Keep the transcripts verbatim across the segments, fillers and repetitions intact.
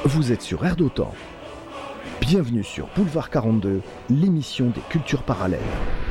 Vous êtes sur Air d'Otan. Bienvenue sur Boulevard quarante-deux, l'émission des cultures parallèles.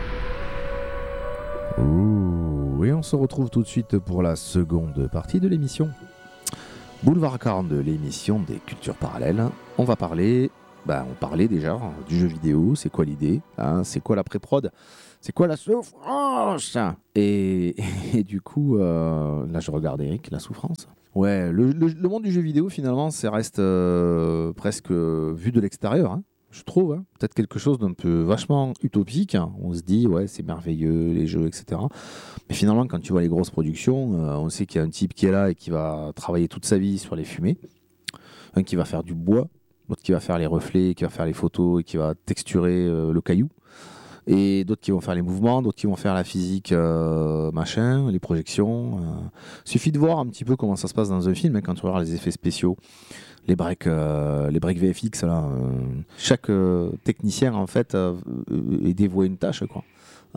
Ouh, et on se retrouve tout de suite pour la seconde partie de l'émission. Boulevard quarante-deux, l'émission des cultures parallèles. On va parler, bah on parlait déjà du jeu vidéo, c'est quoi l'idée, hein, c'est quoi la pré-prod, c'est quoi la souffrance et, et, et du coup, euh, là je regarde Eric, la souffrance. Ouais, le, le, le monde du jeu vidéo finalement, ça reste euh, presque euh, vu de l'extérieur, hein, je trouve. Hein, peut-être quelque chose d'un peu vachement utopique. Hein. On se dit, ouais, c'est merveilleux, les jeux, et cetera. Mais finalement, quand tu vois les grosses productions, euh, on sait qu'il y a un type qui est là et qui va travailler toute sa vie sur les fumées, un qui va faire du bois, l'autre qui va faire les reflets, qui va faire les photos et qui va texturer euh, le caillou. Et d'autres qui vont faire les mouvements, d'autres qui vont faire la physique, euh, machin, les projections. Euh. Suffit de voir un petit peu comment ça se passe dans un film, hein, quand tu regardes les effets spéciaux, les breaks, euh, les breaks V F X. Là, euh. Chaque euh, technicien, en fait, euh, est dévoué à une tâche, quoi.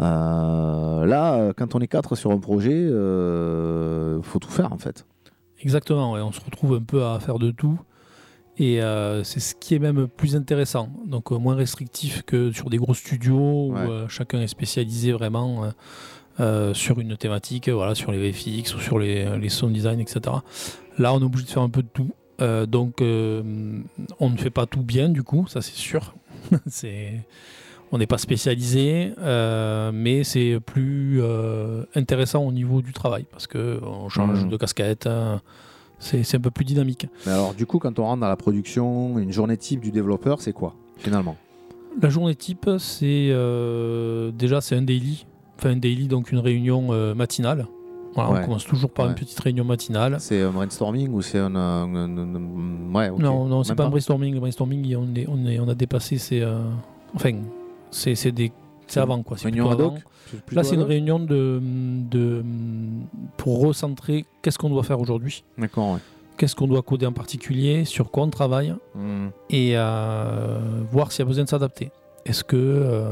Euh, là, quand on est quatre sur un projet, il euh, faut tout faire, en fait. Exactement, ouais. On se retrouve un peu à faire de tout. Et euh, c'est ce qui est même plus intéressant, donc euh, moins restrictif que sur des gros studios où ouais. euh, chacun est spécialisé vraiment euh, euh, sur une thématique, voilà, sur les V F X ou sur les, les sound design, et cetera. Là, on est obligé de faire un peu de tout, euh, donc euh, on ne fait pas tout bien du coup, ça c'est sûr. c'est... On n'est pas spécialisé, euh, mais c'est plus euh, intéressant au niveau du travail parce qu'on change mmh. de casquette. Hein, C'est, c'est un peu plus dynamique. Mais alors, du coup, quand on rentre dans la production, une journée type du développeur, c'est quoi, finalement ? La journée type, c'est euh, déjà c'est un daily. Enfin, un daily, donc une réunion euh, matinale. Voilà, ouais. On commence toujours par ouais. une petite réunion matinale. C'est un brainstorming ou c'est un... un, un, un, un... Ouais, okay. Non, non, c'est Même pas, pas un brainstorming. Le brainstorming, on, est, on, est, on a dépassé... C'est, euh... Enfin, c'est, c'est des... C'est avant, quoi. C'est réunion ad hoc. C'est Là, c'est une réunion de, de, pour recentrer qu'est-ce qu'on doit faire aujourd'hui. D'accord, ouais. Qu'est-ce qu'on doit coder en particulier, sur quoi on travaille, mmh. et euh, voir s'il y a besoin de s'adapter. Est-ce que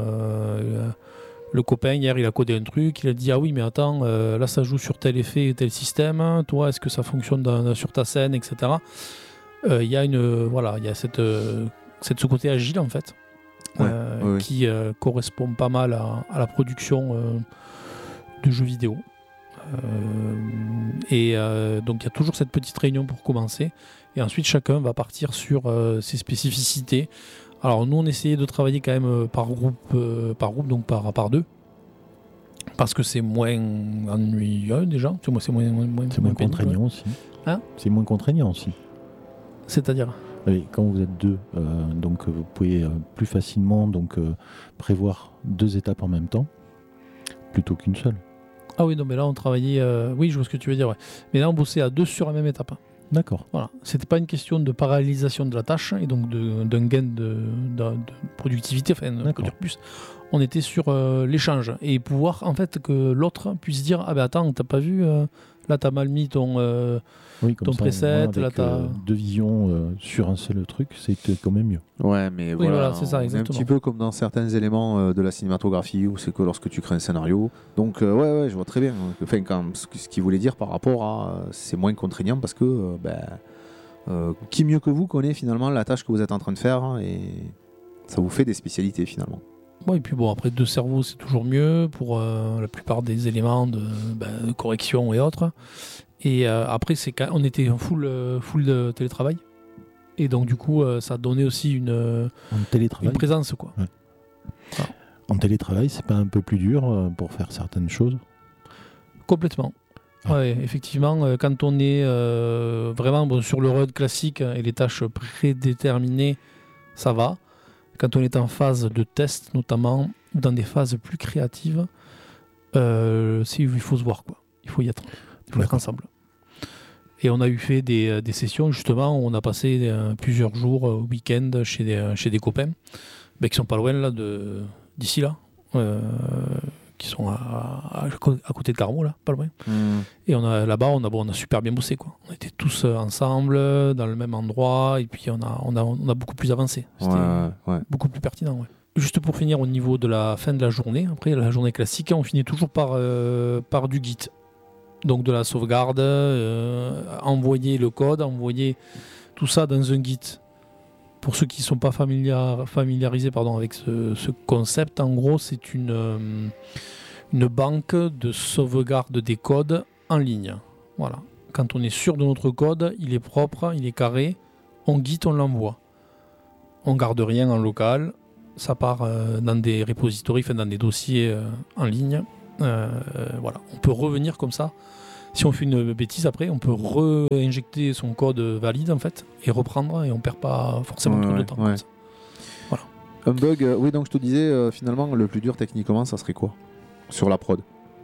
euh, le copain, hier, il a codé un truc, il a dit « Ah oui, mais attends, euh, là, ça joue sur tel effet et tel système. Toi, est-ce que ça fonctionne dans, sur ta scène, et cetera » Il euh, y a, une, voilà, y a cette, euh, cette, ce côté agile, en fait. Ouais, euh, oui, oui. qui euh, correspond pas mal à, à la production euh, de jeux vidéo. Euh, et euh, donc il y a toujours cette petite réunion pour commencer. Et ensuite chacun va partir sur euh, ses spécificités. Alors nous on essayait de travailler quand même par groupe, euh, par groupe donc par, par deux. Parce que c'est moins ennuyeux déjà. C'est moins, c'est moins, moins, moins, c'est moins, moins contraignant pénible. Aussi. Hein c'est moins contraignant aussi. C'est-à-dire ? Oui, quand vous êtes deux, euh, donc vous pouvez euh, plus facilement donc, euh, prévoir deux étapes en même temps, plutôt qu'une seule. Ah oui, non, mais là on travaillait, euh, oui, je vois ce que tu veux dire, ouais. Mais là on bossait à deux sur la même étape. D'accord. Voilà, c'était pas une question de parallélisation de la tâche et donc de, d'un gain de, de, de productivité, enfin, on peut dire plus. On était sur euh, l'échange et pouvoir en fait que l'autre puisse dire ah ben attends, t'as pas vu, euh, là t'as mal mis ton. Euh, Oui, comme ton ça, preset, avec, là, t'as... euh, deux visions euh, sur un seul truc, c'est quand même mieux. Ouais, mais oui, voilà, voilà c'est ça, exactement. Un petit peu comme dans certains éléments euh, de la cinématographie, où c'est que lorsque tu crées un scénario. Donc, euh, ouais, ouais, je vois très bien. Enfin, quand, ce, ce qu'il voulait dire par rapport à, euh, c'est moins contraignant parce que, euh, ben, euh, qui mieux que vous connaît finalement la tâche que vous êtes en train de faire, hein, et ça vous fait des spécialités finalement. Bon, et puis bon, après deux cerveaux, c'est toujours mieux pour euh, la plupart des éléments de, ben, de correction et autres. Et euh, après, c'est quand on était en full, euh, full de télétravail. Et donc, du coup, euh, ça donnait aussi une, une présence, quoi. Ouais. Ah. En télétravail, c'est pas un peu plus dur euh, pour faire certaines choses ? Complètement. Ah. Ouais, effectivement, euh, quand on est euh, vraiment bon, sur le road classique et les tâches prédéterminées, ça va. Quand on est en phase de test, notamment, ou dans des phases plus créatives, euh, c'est, il faut se voir, quoi. Il faut y être. Il faut être ensemble. Et on a eu fait des, des sessions justement où on a passé euh, plusieurs jours au euh, week-end chez des, chez des copains ben, qui sont pas loin là, de, d'ici là, euh, qui sont à, à, à côté de Carmo là, pas loin. Mmh. Et on a, là-bas on a, bon, on a super bien bossé quoi. On était tous ensemble dans le même endroit et puis on a, on a, on a beaucoup plus avancé. C'était ouais, ouais. beaucoup plus pertinent. Ouais. Juste pour finir au niveau de la fin de la journée, après la journée classique, on finit toujours par, euh, par du Git. Donc de la sauvegarde, euh, envoyer le code, envoyer tout ça dans un Git. Pour ceux qui ne sont pas familiar, familiarisés pardon, avec ce, ce concept, en gros, c'est une, euh, une banque de sauvegarde des codes en ligne. Voilà. Quand on est sûr de notre code, il est propre, il est carré, on Git, on l'envoie. On garde rien en local, ça part euh, dans des repositories, enfin, dans des dossiers euh, en ligne. Euh, voilà. On peut revenir comme ça. Si on fait une bêtise après, on peut réinjecter son code valide en fait et reprendre et on perd pas forcément ouais, trop ouais, de temps. Ouais. Comme ça. Voilà. Un bug, euh, oui, donc je te disais, euh, finalement, le plus dur techniquement, ça serait quoi sur la prod?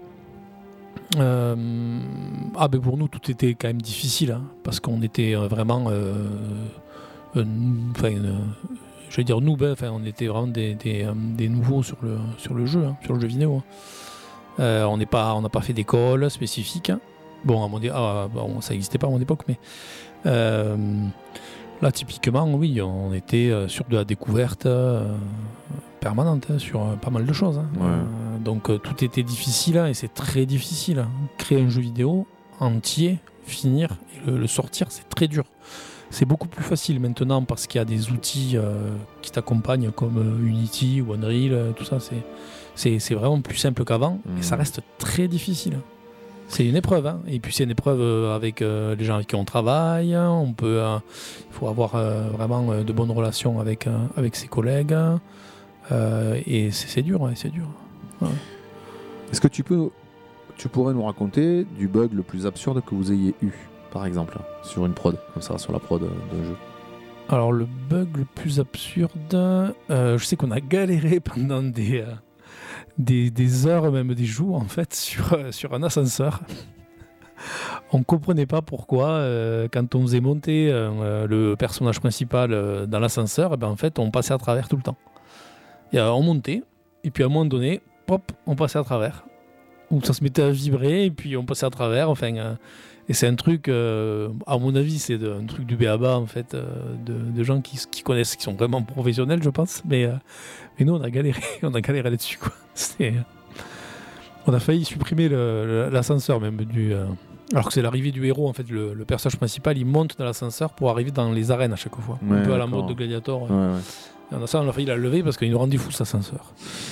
euh, Ah ben pour nous, tout était quand même difficile hein, parce qu'on était euh, vraiment, euh, euh, enfin, euh, je vais dire nous, ben, enfin, on était vraiment des, des, euh, des nouveaux sur le sur le jeu, hein, sur le jeu vidéo. Hein. Euh, on n'est pas, on n'a pas fait d'école spécifique. Hein. Bon, à mon dé- ah, bon, ça n'existait pas à mon époque, mais euh, là, typiquement, oui, on était sur de la découverte euh, permanente, hein, sur euh, pas mal de choses. Hein. Ouais. Euh, donc, euh, tout était difficile, hein, et c'est très difficile. Hein. Créer un jeu vidéo entier, finir, et le, le sortir, c'est très dur. C'est beaucoup plus facile maintenant parce qu'il y a des outils euh, qui t'accompagnent comme euh, Unity ou Unreal, euh, tout ça, c'est, c'est, c'est vraiment plus simple qu'avant, Mmh. et ça reste très difficile. C'est une épreuve, hein. Et puis c'est une épreuve euh, avec euh, les gens avec qui on travaille. Hein. On peut, euh, il faut avoir euh, vraiment euh, de bonnes relations avec euh, avec ses collègues. Euh, et c'est, c'est dur, ouais, c'est dur. Ouais. Est-ce que tu peux, tu pourrais nous raconter du bug le plus absurde que vous ayez eu, par exemple, sur une prod, comme ça, sur la prod d'un jeu? Alors le bug le plus absurde, euh, je sais qu'on a galéré pendant des euh, Des, des heures, même des jours, en fait, sur, euh, sur un ascenseur. On ne comprenait pas pourquoi, euh, quand on faisait monter euh, le personnage principal euh, dans l'ascenseur, eh ben, en fait, on passait à travers tout le temps. Et, euh, on montait, et puis à un moment donné, pop, on passait à travers. Ou ça se mettait à vibrer, et puis on passait à travers. Enfin, euh, et c'est un truc, euh, à mon avis, c'est de, un truc du B A B A, en fait, euh, de, de gens qui, qui connaissent, qui sont vraiment professionnels, je pense. Mais, euh, mais nous, on a galéré, on a galéré là-dessus, quoi. C'est, on a failli supprimer le, le, l'ascenseur, même, du, euh, alors que c'est l'arrivée du héros, en fait. Le, le personnage principal, il monte dans l'ascenseur pour arriver dans les arènes à chaque fois. Ouais, un peu à la d'accord. mode de Gladiator. Ouais, ouais. Et on a ça, on a failli la lever parce qu'il nous rendait fou, cet ascenseur.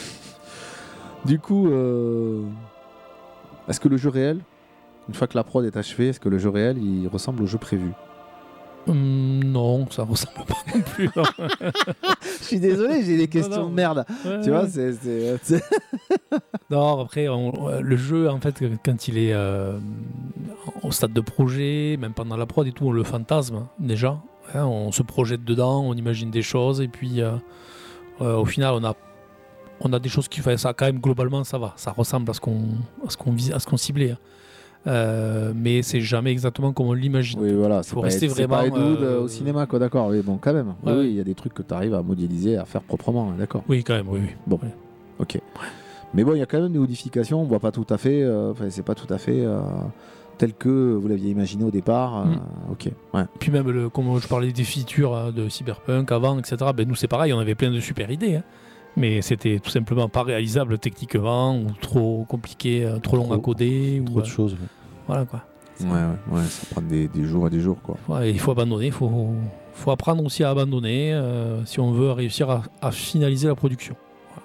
Du coup, euh, est-ce que le jeu réel, une fois que la prod est achevée, est-ce que le jeu réel, il ressemble au jeu prévu? Hum, non, ça ressemble pas non plus. Non. Je suis désolé, j'ai des questions non. de merde. Ouais, Tu vois, ouais. c'est... c'est, c'est... Non, après, on- le jeu, en fait, quand il est euh, au stade de projet, même pendant la prod et tout, on le fantasme déjà. Hein, on se projette dedans, on imagine des choses, et puis euh, euh, au final, on a, on a des choses qui font ça. Quand même, globalement, ça va. Ça ressemble à ce qu'on, à ce qu'on, vis- à ce qu'on ciblait. Hein. Euh, mais c'est jamais exactement comme on l'imagine. Oui, voilà, c'est Faut pas, rester c'est vraiment, pas Ed Wood euh, au cinéma, quoi, d'accord. Oui, bon, quand même. Oui, Ouais. oui, il y a des trucs que tu arrives à modéliser, à faire proprement, hein, d'accord. Oui, quand même, oui. oui. Bon, Ouais. ok. Mais bon, il y a quand même des modifications, on voit pas tout à fait, euh, enfin, c'est pas tout à fait euh, tel que vous l'aviez imaginé au départ. euh, Mm. Ok, ouais. Puis même, le, comme je parlais des features hein, de Cyberpunk avant, et cetera, ben nous, c'est pareil, on avait plein de super idées. Hein. Mais c'était tout simplement pas réalisable techniquement, ou trop compliqué, euh, trop long Trop- à coder. Ou, Trop de euh, choses. ouais. Voilà quoi. Ouais, ouais, ouais, ça prend des, des jours et des jours, quoi. Ouais, il faut abandonner, il faut, faut apprendre aussi à abandonner euh, si on veut réussir à, à finaliser la production.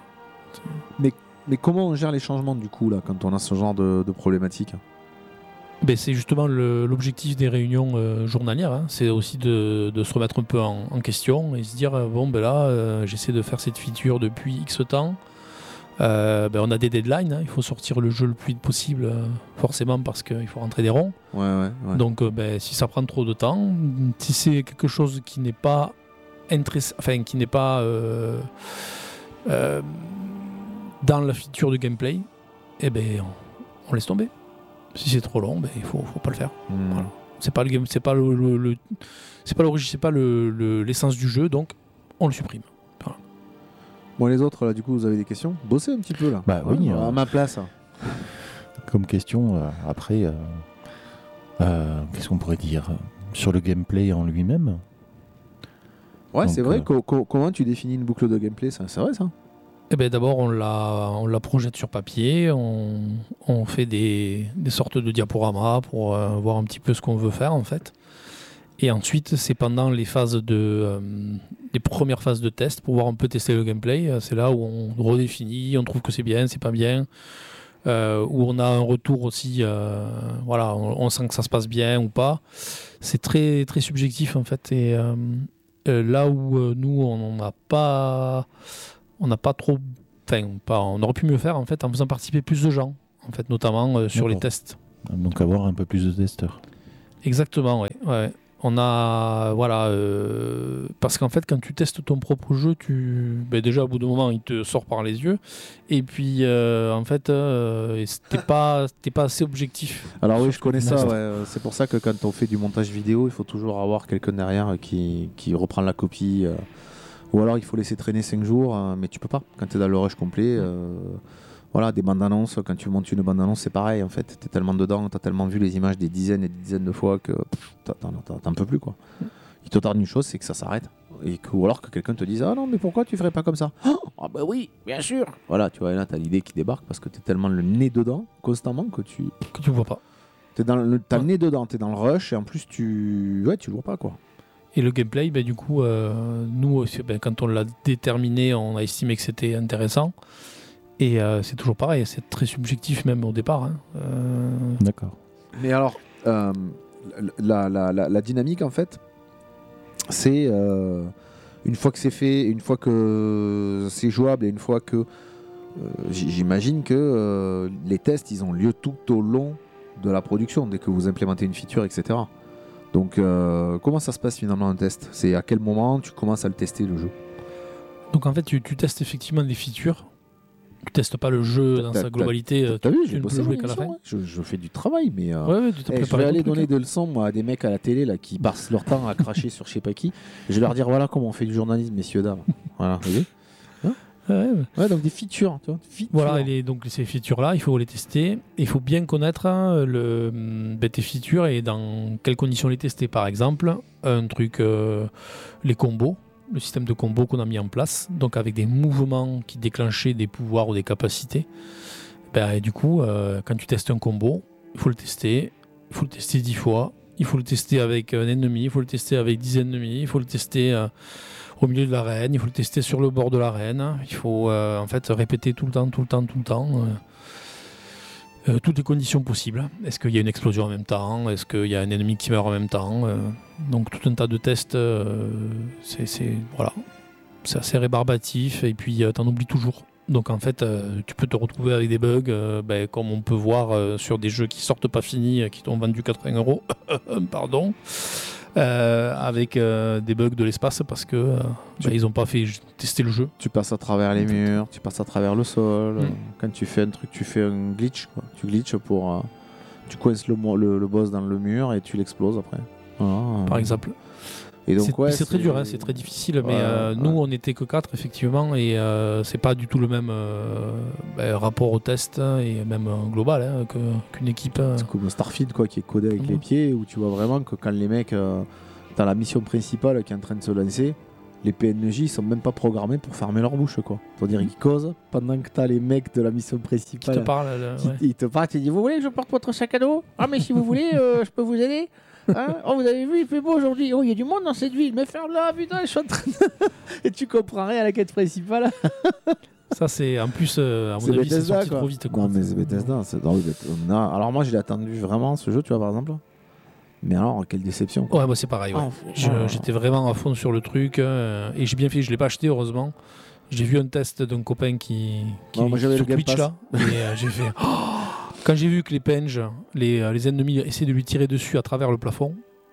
Mais comment on gère les changements, du coup, là, quand on a ce genre de, de problématique? Ben, c'est justement le- l'objectif des réunions euh, journalières, hein. C'est aussi de, de se remettre un peu en, en question et se dire, euh, bon ben là, euh, j'essaie de faire cette feature depuis X temps. Euh, ben, on a des deadlines, hein. Il faut sortir le jeu le plus vite possible, euh, forcément parce qu'il faut rentrer des ronds. Ouais, ouais, ouais. Donc euh, ben, si ça prend trop de temps, si c'est quelque chose qui n'est pas intéress- enfin qui n'est pas euh, euh, dans la feature de gameplay, eh ben on, on laisse tomber. Si c'est trop long, ben il faut, faut pas le faire. Hmm. Voilà. C'est pas le game, c'est pas le, le- le- c'est pas l'origine, c'est pas le- le- l'essence du jeu, donc on le supprime. Bon, les autres, là, du coup, vous avez des questions? Bossez un petit peu, là. Bah oui, à euh, ma place. Comme question, euh, après, euh, euh, qu'est-ce qu'on pourrait dire sur le gameplay en lui-même? Ouais, Donc, c'est vrai. euh, co- co- comment tu définis une boucle de gameplay? ça, C'est vrai, ça? Eh ben d'abord on la, on la projette sur papier, on, on fait des, des sortes de diaporamas pour euh, voir un petit peu ce qu'on veut faire en fait. Et ensuite, c'est pendant les phases de, euh, les premières phases de test pour voir un peu tester le gameplay. C'est là où on redéfinit, on trouve que c'est bien, c'est pas bien, euh, où on a un retour aussi. Euh, voilà, on, on sent que ça se passe bien ou pas. C'est très très subjectif en fait. Et euh, euh, là où euh, nous, on n'a pas, on n'a pas trop, enfin, pas, on aurait pu mieux faire en fait en faisant participer plus de gens, en fait, notamment euh, sur D'accord. les tests. Donc avoir un peu plus de testeurs. Exactement, oui. Ouais. On a, voilà, euh, parce qu'en fait, quand tu testes ton propre jeu, tu, ben déjà au bout d'un moment, il te sort par les yeux, et puis euh, en fait, euh, t'es pas, t'es pas assez objectif. Alors oui, je connais ça. teste. Ouais. C'est pour ça que quand on fait du montage vidéo, il faut toujours avoir quelqu'un derrière qui, qui reprend la copie, euh, ou alors il faut laisser traîner cinq jours, euh, mais tu peux pas. Quand tu es dans le rush complet, euh, voilà, des bandes annonces. Quand tu montes une bande annonce, c'est pareil en fait. T'es tellement dedans, t'as tellement vu les images des dizaines et des dizaines de fois que pff, t'en, t'en, t'en peux plus quoi. Il te tarde une chose, c'est que ça s'arrête. Et que, ou alors que quelqu'un te dise ah non mais pourquoi tu ferais pas comme ça? Ah bah oui, bien sûr. Voilà, tu vois, et là t'as l'idée qui débarque parce que t'es tellement le nez dedans constamment que tu Que tu vois pas. t'es dans le, t'as Ouais. le nez dedans, t'es dans le rush et en plus tu ouais tu le vois pas quoi. Et le gameplay, ben, du coup, euh, nous, aussi, ben, quand on l'a déterminé, on a estimé que c'était intéressant. Et euh, c'est toujours pareil, c'est très subjectif même au départ. Hein. Euh, D'accord. Mais alors euh, la, la, la, la dynamique en fait, c'est euh, une fois que c'est fait, une fois que c'est jouable et une fois que euh, j'imagine que euh, les tests ils ont lieu tout au long de la production dès que vous implémentez une feature, et cetera. Donc euh, comment ça se passe finalement un test? C'est à quel moment tu commences à le tester le jeu? Donc en fait, tu, tu testes effectivement des features. Tu testes pas le jeu dans T'as- sa globalité. T'as, euh, t'as vu, tu j'ai ne peux bossé jouer mon qu'à la fin. émission, ouais. je, je fais du travail, mais euh, Ouais, ouais, tu t'as eh, je préparé vais ton aller truc, donner hein. des leçons moi, à des mecs à la télé là, qui passent leur temps à cracher sur je sais pas qui. Je vais leur dire voilà comment on fait du journalisme, messieurs, dames. Voilà, vous voyez. Ouais, ouais. Ouais, donc des features, tu vois. Features. Voilà, et les- donc ces features-là, il faut les tester. Il faut bien connaître hein, le, ben, tes features et dans quelles conditions les tester. Par exemple, un truc, euh, les combos, le système de combos qu'on a mis en place, donc avec des mouvements qui déclenchaient des pouvoirs ou des capacités. Ben, et du coup, euh, quand tu testes un combo, il faut le tester. Il faut le tester dix fois. Il faut le tester avec un ennemi. Il faut le tester avec dix ennemis. Il faut le tester euh, au milieu de l'arène. Il faut le tester sur le bord de l'arène. Il faut euh, en fait répéter tout le temps, tout le temps, tout le temps. euh, euh, toutes les conditions possibles. Est-ce qu'il y a une explosion en même temps? Est-ce qu'il y a un ennemi qui meurt en même temps? Euh, Donc tout un tas de tests. euh, c'est, c'est- voilà. C'est assez rébarbatif et puis euh, t'en oublies toujours. Donc en fait, euh, tu peux te retrouver avec des bugs, euh, ben, comme on peut voir euh, sur des jeux qui sortent pas finis, euh, qui t'ont vendu quatre-vingts euros, pardon, euh, avec euh, des bugs de l'espace parce que euh, ben, ils ont pas fait j- tester le jeu. Tu passes à travers les murs, tu passes à travers le sol. Mm. euh, Quand tu fais un truc, tu fais un glitch. Quoi. Tu glitches pour. euh, tu coinces le, mo- le, le boss dans le mur et tu l'exploses après. Voilà. Par exemple. Et donc, c'est, ouais, c'est très dur, hein, c'est très difficile, mais Ouais, euh, ouais. nous on n'était que quatre effectivement et euh, c'est pas du tout le même euh, ben, rapport au test hein, et même euh, global hein, que, qu'une équipe. euh. C'est comme Starfield quoi, qui est codé avec Mhm. les pieds, où tu vois vraiment que quand les mecs, euh, dans la mission principale qui est en train de se lancer, les P N J ils sont même pas programmés pour fermer leur bouche quoi. C'est-à-dire ils causent pendant que t'as les mecs de la mission Qui principale. te parle là, qui- ouais. Ils te parlent, tu dis vous voulez que je porte votre sac à dos? Ah mais si vous voulez, euh, je peux vous aider. Hein, oh vous avez vu il fait beau aujourd'hui. Oh il y a du monde dans cette ville. Mais ferme là putain je suis en train de... Et tu comprends rien à la quête principale. Ça c'est en plus euh, à mon C'est avis c'est Bethesda, sorti quoi. trop vite. Quoi. Non mais c'est Bethesda. c'est- non, Beth- on a- Alors moi je l'ai attendu vraiment ce jeu tu vois par exemple. Mais alors quelle déception. quoi. Ouais, moi c'est pareil. Ouais. Oh, Je- oh. J'étais vraiment à fond sur le truc euh, et j'ai bien fait. Je l'ai pas acheté heureusement. J'ai vu un test d'un copain qui, qui Non, moi, j'avais sur le Game Twitch Pass. là et euh, j'ai fait. Oh quand j'ai vu que les penges, les, euh, les ennemis essayaient de lui tirer dessus à travers le plafond,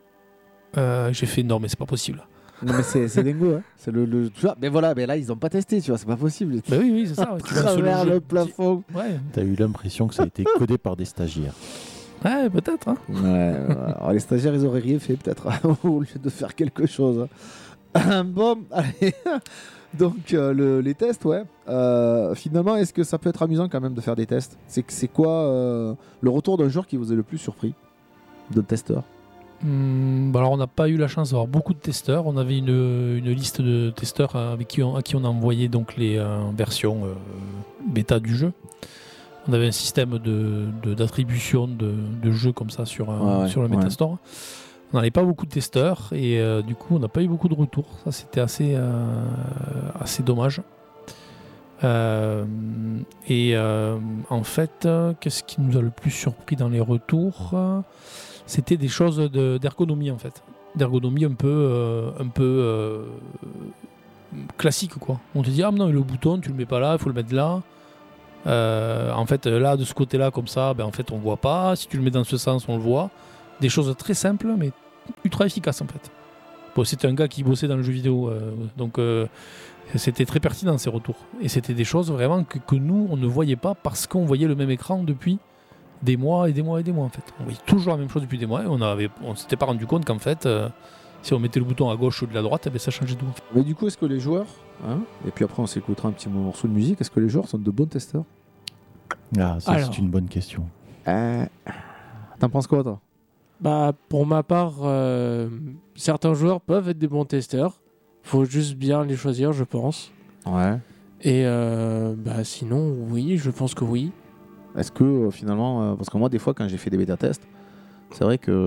euh, j'ai fait non mais c'est pas possible. Non mais c'est, c'est dingo hein. C'est le, le tu vois, mais voilà mais là ils ont pas testé tu vois c'est pas possible. Bah oui oui c'est ça. Ouais. Tu lances Travers jeu- le plafond. Ouais. T'as eu l'impression que ça a été codé par des stagiaires. Ouais peut-être. Hein. Ouais, ouais. Alors, les stagiaires ils auraient rien fait peut-être au lieu de faire quelque chose. hein. Bon allez. Donc euh, le- les tests ouais. Euh, finalement est-ce que ça peut être amusant quand même de faire des tests? C'est que c'est quoi euh, le retour d'un joueur qui vous a le plus surpris d'un testeur? Hum, bah alors on n'a pas eu la chance d'avoir beaucoup de testeurs. On avait une, une liste de testeurs euh, avec qui on, à qui on a envoyé donc les euh, versions euh, bêta du jeu. On avait un système de, de- d'attribution de, de jeux comme ça sur, un- Ouais, ouais, sur le ouais. Metastore. On n'avait pas beaucoup de testeurs et euh, du coup on n'a pas eu beaucoup de retours. Ça c'était assez, euh, assez dommage. Euh, et euh, en fait, euh, qu'est-ce qui nous a le plus surpris dans les retours ? C'était des choses de, d'ergonomie en fait. D'ergonomie un peu, euh, un peu euh, classique quoi. On te dit ah non mais le bouton tu le mets pas là, il faut le mettre là. Euh, en fait là de ce côté-là comme ça, ben en fait on voit pas. Si tu le mets dans ce sens on le voit. Des choses très simples mais ultra efficaces en fait. Bon, c'était un gars qui bossait dans le jeu vidéo, euh, donc euh, c'était très pertinent ces retours. Et c'était des choses vraiment que, que nous on ne voyait pas parce qu'on voyait le même écran depuis des mois et des mois et des mois en fait. On voyait toujours la même chose depuis des mois et on avait, on s'était pas rendu compte qu'en fait euh, si on mettait le bouton à gauche ou de la droite, eh bien, ça changeait tout. Mais du coup, est-ce que les joueurs, hein, et puis après on s'écoutera un petit morceau de musique, est-ce que les joueurs sont de bons testeurs ? Ah, ça Alors. c'est une bonne question. euh... T'en penses quoi toi ? Bah, pour ma part, euh, certains joueurs peuvent être des bons testeurs. Faut juste bien les choisir, je pense. Ouais. Et euh, bah, sinon, oui, je pense que oui. Est-ce que euh, finalement, euh, parce que moi des fois quand j'ai fait des bêta-tests, c'est vrai que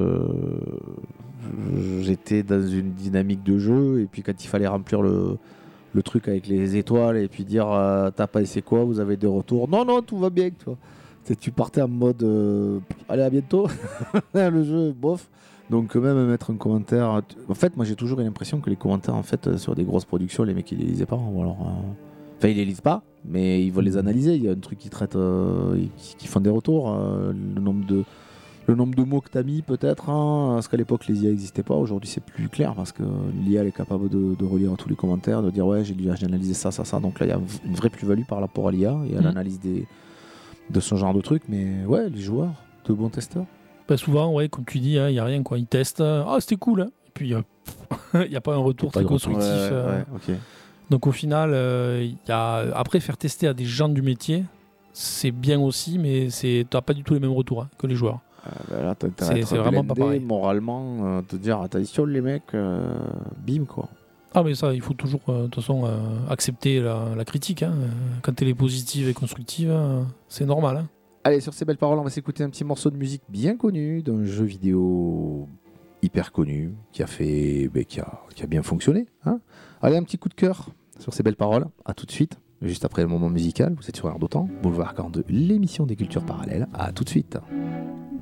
euh, j'étais dans une dynamique de jeu et puis quand il fallait remplir le, le truc avec les étoiles et puis dire euh, t'as pas essayé quoi, vous avez des retours, non non tout va bien, tu vois. C'est, tu partais en mode euh, allez à bientôt, le jeu bof. Donc même mettre un commentaire, tu... en fait moi j'ai toujours eu l'impression que les commentaires en fait sur des grosses productions les mecs ils les lisaient pas ou alors euh... enfin ils les lisent pas mais ils vont les analyser. Il y a un truc qui traite euh, qui, qui font des retours, euh, le nombre de le nombre de mots que tu as mis peut-être, hein, parce qu'à l'époque les I A n'existaient pas, aujourd'hui c'est plus clair parce que l'I A elle est capable de, de relire tous les commentaires, de dire ouais j'ai, j'ai analysé ça, ça, ça, donc là il y a une vraie plus-value par rapport à l'I A et à mmh. l'analyse des, de ce genre de trucs, mais ouais les joueurs, de bons testeurs. Bah souvent ouais comme tu dis, il hein, n'y a rien quoi, ils testent, ah c'était cool, hein. Et puis il euh, n'y a pas un retour très constructif. Ouais, ouais, euh, ouais, okay. Donc au final, euh, y a... après faire tester à des gens du métier, c'est bien aussi, mais c'est... tu n'as pas du tout les mêmes retours hein, que les joueurs. Euh, bah là, t'as c'est, c'est vraiment pas pareil. Moralement, euh, te dire attention les mecs, euh, bim quoi. Ah mais ça, il faut toujours de euh, toute façon euh, accepter la, la critique. Hein. Quand elle est positive et constructive, euh, c'est normal. Hein. Allez, sur ces belles paroles, on va s'écouter un petit morceau de musique bien connu d'un jeu vidéo hyper connu qui a fait, bah, qui a, qui a bien fonctionné. Hein. Allez, un petit coup de cœur sur ces belles paroles. À tout de suite. Juste après le moment musical, vous êtes sur Air d'Otan, Boulevard quarante-deux, l'émission des cultures parallèles. À tout de suite.